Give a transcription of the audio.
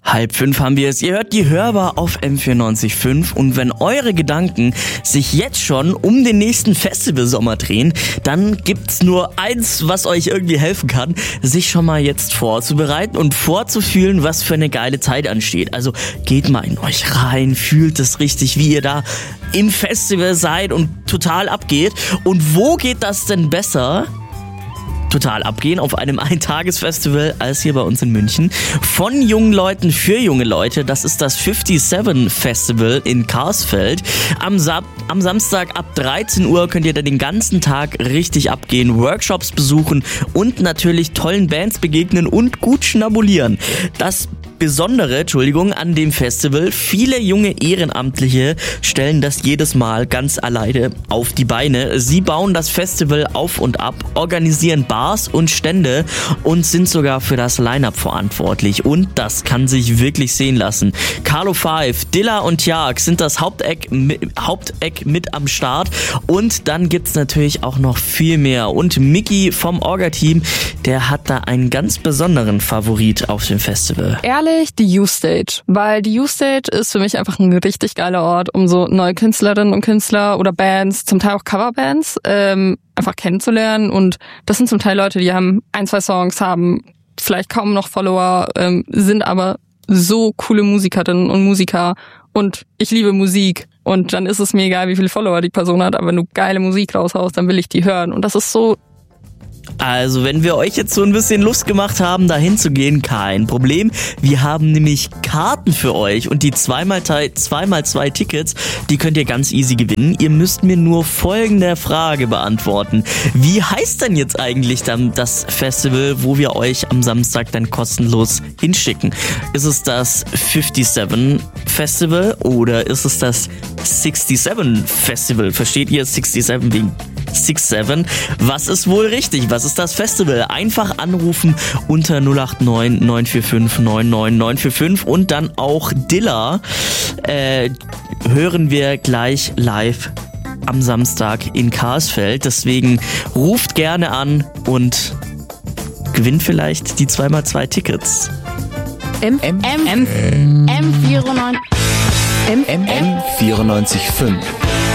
4:30 haben wir es. Ihr hört die Hörbar auf M94.5 und wenn eure Gedanken sich jetzt schon um den nächsten Festivalsommer drehen, dann gibt's nur eins, was euch irgendwie helfen kann, sich schon mal jetzt vorzubereiten und vorzufühlen, was für eine geile Zeit ansteht. Also geht mal in euch rein, fühlt es richtig, wie ihr da im Festival seid und total abgeht. Und wo geht das denn besser? Total abgehen auf einem Eintagesfestival als hier bei uns in München. Von jungen Leuten für junge Leute. Das ist das 57 Festival in Karsfeld. Am Samstag ab 13 Uhr könnt ihr da den ganzen Tag richtig abgehen, Workshops besuchen und natürlich tollen Bands begegnen und gut schnabulieren. Das Besondere, an dem Festival, viele junge Ehrenamtliche stellen das jedes Mal ganz alleine auf die Beine. Sie bauen das Festival auf und ab, organisieren Bars und Stände und sind sogar für das Line-Up verantwortlich. Und das kann sich wirklich sehen lassen. Carlo 5, Dilla und Jark sind das Haupteck mit am Start. Und dann gibt's natürlich auch noch viel mehr. Und Mickey vom Orga-Team, der hat da einen ganz besonderen Favorit auf dem Festival. Die U-Stage, weil die U-Stage ist für mich einfach ein richtig geiler Ort, um so neue Künstlerinnen und Künstler oder Bands, zum Teil auch Coverbands, einfach kennenzulernen. Und das sind zum Teil Leute, die haben 1-2 Songs, haben vielleicht kaum noch Follower, sind aber so coole Musikerinnen und Musiker und ich liebe Musik. Und dann ist es mir egal, wie viele Follower die Person hat, aber wenn du geile Musik raushaust, dann will ich die hören. Und das ist so. Also, wenn wir euch jetzt so ein bisschen Lust gemacht haben, dahin zu gehen, kein Problem. Wir haben nämlich Karten für euch und die 2x2 Tickets, die könnt ihr ganz easy gewinnen. Ihr müsst mir nur folgende Frage beantworten. Wie heißt denn jetzt eigentlich dann das Festival, wo wir euch am Samstag dann kostenlos hinschicken? Ist es das 57 Festival oder ist es das 67 Festival? Versteht ihr 67 wegen 67? Was ist wohl richtig? Was ist das Festival? Einfach anrufen unter 089 945 99 945 und dann auch Dilla hören wir gleich live am Samstag in Karsfeld. Deswegen ruft gerne an und gewinnt vielleicht die 2x2 Tickets. M94.5